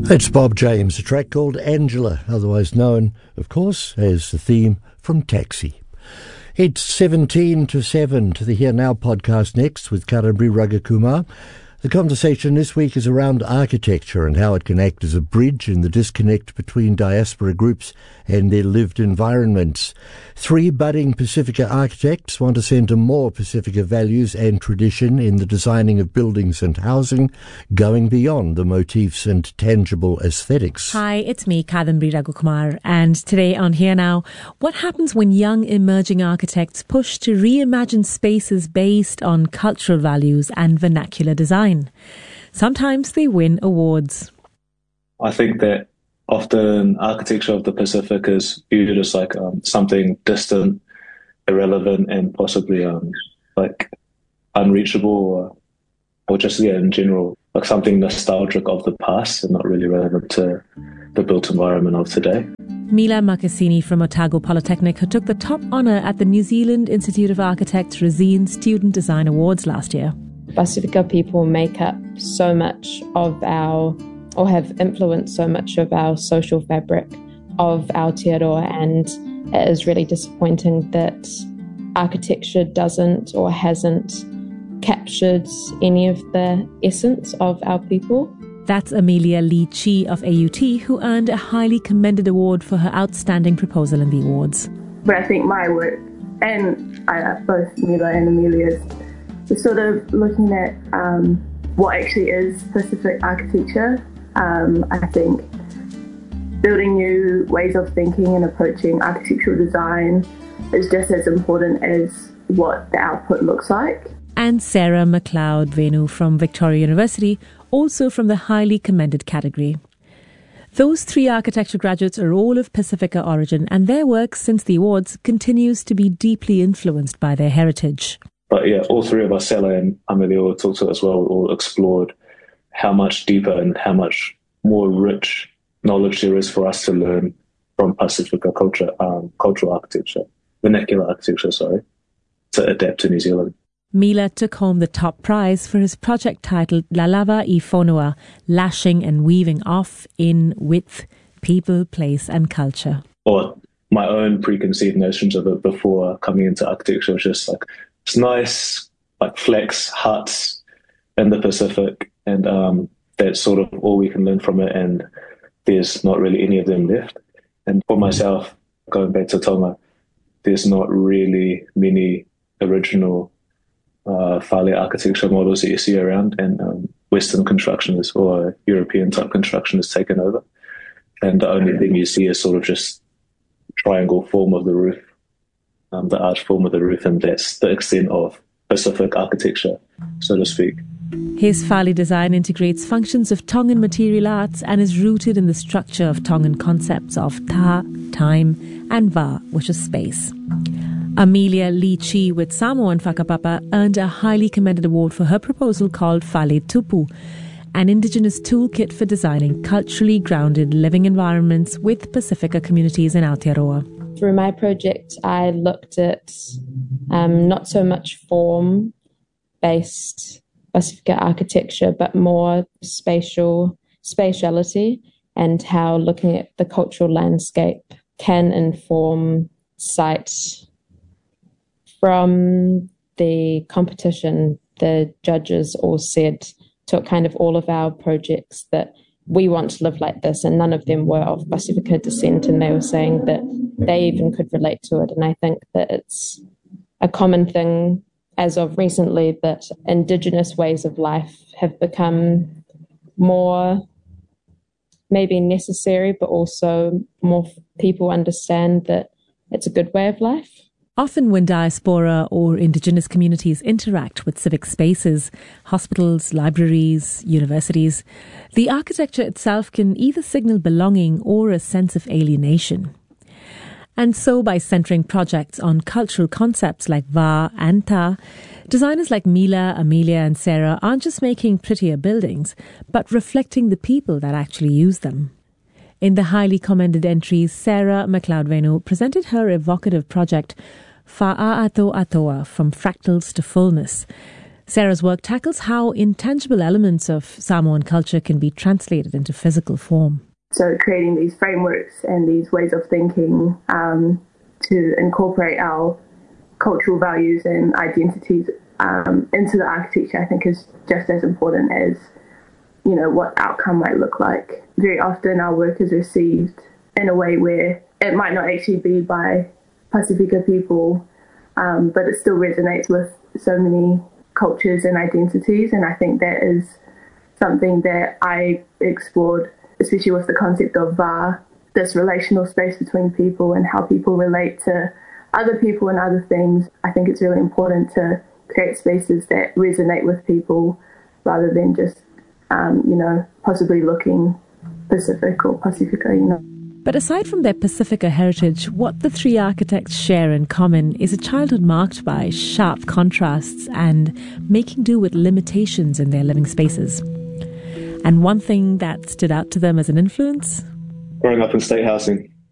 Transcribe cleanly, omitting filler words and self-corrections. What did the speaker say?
It's Bob James, a track called Angela, otherwise known, of course, as the theme from Taxi. It's 17 to 7 to the Here Now podcast next with Karambri Ragakumar. The conversation this week is around architecture and how it can act as a bridge in the disconnect between diaspora groups and their lived environments. 3 budding Pacifica architects want to centre more Pacifica values and tradition in the designing of buildings and housing, going beyond the motifs and tangible aesthetics. Hi, it's me, Kadambri Raghukumar, and today on Here Now, what happens when young emerging architects push to reimagine spaces based on cultural values and vernacular design? Sometimes they win awards. I think that often architecture of the Pacific is viewed as like something distant, irrelevant, and possibly like unreachable, or just in general, like something nostalgic of the past and not really relevant to the built environment of today. Mila Makasini from Otago Polytechnic, who took the top honour at the New Zealand Institute of Architects Resine Student Design Awards last year. Pacifica people make up so much of our, or have influenced so much of our social fabric of Aotearoa, and it is really disappointing that architecture doesn't or hasn't captured any of the essence of our people. That's Amelia Lee Chi of AUT, who earned a highly commended award for her outstanding proposal in the awards. But I think my work, and both Mila and Amelia's, is sort of looking at what actually is Pacific architecture. I think building new ways of thinking and approaching architectural design is just as important as what the output looks like. And Sarah McLeod Venu from Victoria University, also from the highly commended category. Those 3 architecture graduates are all of Pacifica origin, and their work since the awards continues to be deeply influenced by their heritage. But yeah, all 3 of us, Sela and Amelia, all talked to it as well. We all explored how much deeper and how much more rich knowledge there is for us to learn from Pacifica culture, cultural architecture, vernacular architecture, to adapt to New Zealand. Mila took home the top prize for his project titled Lalava I Fonua, Lashing and Weaving Off, In, With, People, Place and Culture. Or my own preconceived notions of it before coming into architecture was just like, it's nice, like flex huts in the Pacific, and that's sort of all we can learn from it, and there's not really any of them left. And for myself, going back to Tonga, there's not really many original Whale architecture models that you see around, and Western construction or European type construction is taken over. And the only thing you see is sort of just triangle form of the roof, the arch form of the roof, and that's the extent of Pacific architecture, so to speak. His Whale design integrates functions of Tongan material arts and is rooted in the structure of Tongan concepts of ta, time, and wa, which is space. Amelia Lee Chi with Samoan Whakapapa earned a highly commended award for her proposal called Whale Tupu, an indigenous toolkit for designing culturally grounded living environments with Pacifica communities in Aotearoa. Through my project, I looked at not so much form-based Pacifica architecture, but more spatiality, and how looking at the cultural landscape can inform sites. From the competition, the judges all said to kind of all of our projects that we want to live like this, and none of them were of Pacifica descent, and they were saying that they even could relate to it. And I think that it's a common thing as of recently that Indigenous ways of life have become more maybe necessary, but also more people understand that it's a good way of life. Often when diaspora or Indigenous communities interact with civic spaces, hospitals, libraries, universities, the architecture itself can either signal belonging or a sense of alienation. And so by centering projects on cultural concepts like wa and ta, designers like Mila, Amelia and Sarah aren't just making prettier buildings, but reflecting the people that actually use them. In the highly commended entries, Sarah McLeod Venu presented her evocative project Fa'a'ato Atoa, From Fractals to Fullness, Sarah's work tackles how intangible elements of Samoan culture can be translated into physical form. So creating these frameworks and these ways of thinking to incorporate our cultural values and identities into the architecture, I think is just as important as, you know, what outcome might look like. Very often our work is received in a way where it might not actually be by Pacifica people, but it still resonates with so many cultures and identities, and I think that is something that I explored, especially with the concept of va, this relational space between people and how people relate to other people and other things. I think it's really important to create spaces that resonate with people rather than just, possibly looking Pacific or Pacifica, But aside from their Pacifica heritage, what the three architects share in common is a childhood marked by sharp contrasts and making do with limitations in their living spaces. And one thing that stood out to them as an influence? Growing up in state housing.